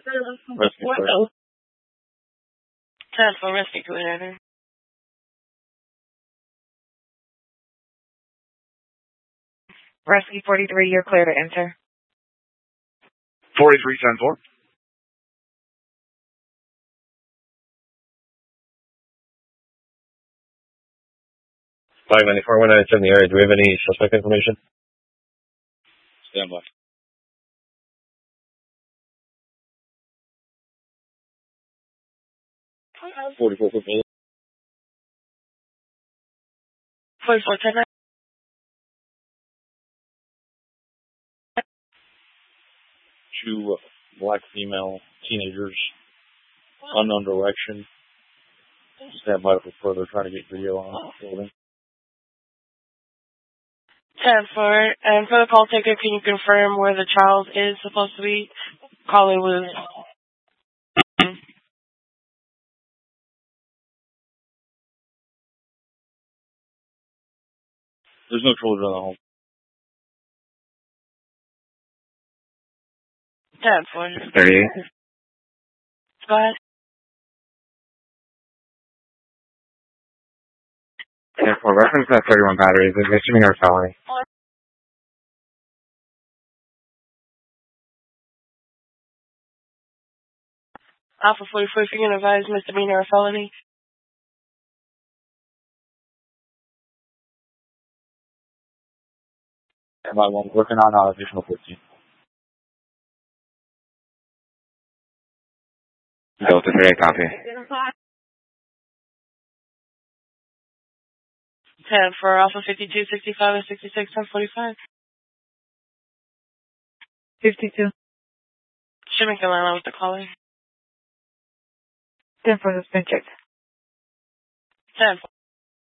Rescue first. 10 for rescue coordinator. Rescue 43, you're clear to enter. 43-10-4. Five 94-19 in the area. Do we have any suspect information? Stand by. Okay. 44 foot bullet. 44-10. Two black female teenagers, unknown direction. Stand by for further, trying to get video on the building. 10-4. And for the call taker, can you confirm where the child is supposed to be? Calling was. There's no children in the home. 10-4. 38. Go ahead. Yeah, for reference to 31 batteries, is misdemeanor or felony? Alpha 44, if you're going to advise misdemeanor or felony. Stand by one. Working on additional 15. Delta 38, copy. 10 for Alpha 52, 65, and 66, 1045. 52. Shipping Carolina with the caller. 10 for the spin check. 10